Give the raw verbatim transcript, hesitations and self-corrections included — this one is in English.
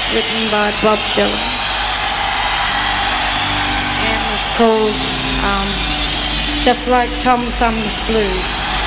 written by Bob Dylan. And it's called um, Just Like Tom Thumb's Blues.